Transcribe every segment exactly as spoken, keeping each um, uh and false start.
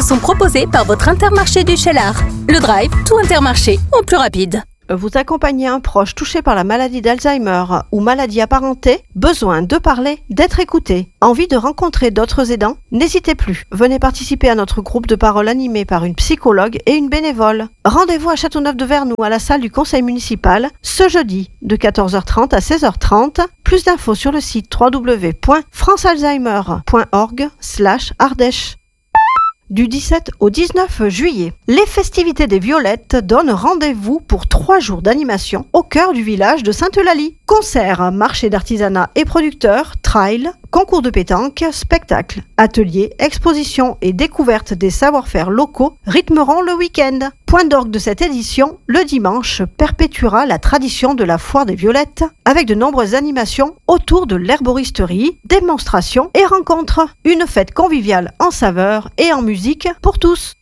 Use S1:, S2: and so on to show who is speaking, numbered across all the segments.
S1: sont proposés par votre Intermarché du Cheylard. Le Drive, tout Intermarché, en plus rapide.
S2: Vous accompagnez un proche touché par la maladie d'Alzheimer ou maladie apparentée, besoin de parler, d'être écouté, envie de rencontrer d'autres aidants? N'hésitez plus, venez participer à notre groupe de parole animé par une psychologue et une bénévole. Rendez-vous à Châteauneuf-de-Vernoux à la salle du conseil municipal ce jeudi de quatorze heures trente à seize heures trente. Plus d'infos sur le site w w w point france alzheimer point org slash ardèche. Du dix-sept au dix-neuf juillet, les festivités des Violettes donnent rendez-vous pour trois jours d'animation au cœur du village de Sainte-Eulalie. Concerts, marchés d'artisanat et producteurs, trail, concours de pétanque, spectacles, ateliers, expositions et découvertes des savoir-faire locaux rythmeront le week-end. Point d'orgue de cette édition, le dimanche perpétuera la tradition de la foire des Violettes avec de nombreuses animations autour de l'herboristerie, démonstrations et rencontres. Une fête conviviale en saveurs et en musique pour tous.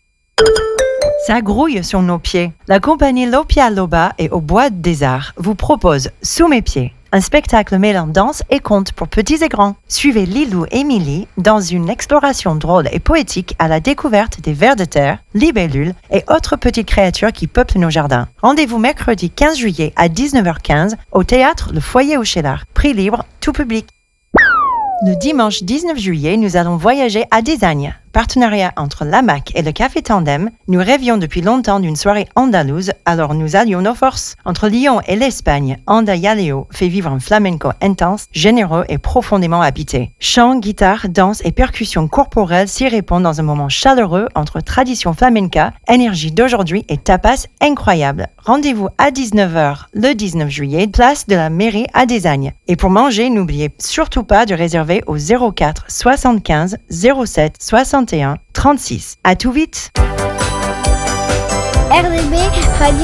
S3: Ça grouille sur nos pieds. La compagnie Lopia Loba et au Bois des Arts vous propose Sous mes pieds, un spectacle mêlant danse et contes pour petits et grands. Suivez Lilou et Milly dans une exploration drôle et poétique à la découverte des vers de terre, libellules et autres petites créatures qui peuplent nos jardins. Rendez-vous mercredi quinze juillet à dix-neuf heures quinze au théâtre Le Foyer au Cheylard. Prix libre, tout public. Le dimanche dix-neuf juillet, nous allons voyager à Désagne. Partenariat entre l'A M A C et le Café Tandem, nous rêvions depuis longtemps d'une soirée andalouse, alors nous allions nos forces. Entre Lyon et l'Espagne, Anda Yaleo fait vivre un flamenco intense, généreux et profondément habité. Chant, guitare, danse et percussions corporelles s'y répondent dans un moment chaleureux entre tradition flamenca, énergie d'aujourd'hui et tapas incroyable. Rendez-vous à dix-neuf heures le dix-neuf juillet, place de la mairie à Désagne. Et pour manger, n'oubliez surtout pas de réserver au zéro quatre soixante-quinze zéro sept soixante et un trente-six. À tout vite!